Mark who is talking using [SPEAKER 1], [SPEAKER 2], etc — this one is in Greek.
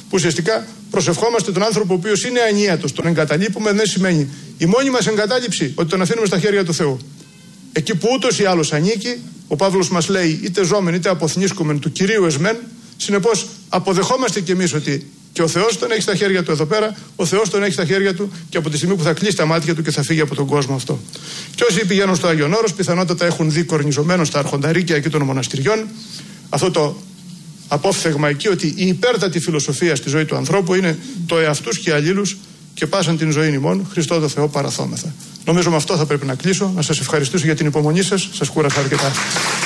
[SPEAKER 1] που ουσιαστικά προσευχόμαστε τον άνθρωπο ο οποίος είναι ανίατος. Τον εγκαταλείπουμε δεν σημαίνει η μόνη μας εγκατάλειψη ότι τον αφήνουμε στα χέρια του Θεού. Εκεί που ούτως ή άλλως ανήκει, ο Παύλος μας λέει είτε ζώμεν είτε αποθνίσκομεν του Κυρίου εσμέν. Συνεπώς αποδεχόμαστε κι εμείς ότι και ο Θεός τον έχει στα χέρια του εδώ πέρα, ο Θεός τον έχει στα χέρια του και από τη στιγμή που θα κλείσει τα μάτια του και θα φύγει από τον κόσμο αυτό. Και όσοι πηγαίνουν στο Άγιον Όρος πιθανότατα έχουν δει κορνιζωμένο στα αρχονταρίκια εκεί των μοναστηριών αυτό το απόφθεγμα εκεί ότι η υπέρτατη φιλοσοφία στη ζωή του ανθρώπου είναι το εαυτούς και αλλήλους και πάσαν την ζωή ημών Χριστό το Θεό παραθόμεθα. Νομίζω με αυτό θα πρέπει να κλείσω. Να σας ευχαριστήσω για την υπομονή σας. Σας κούρασα αρκετά.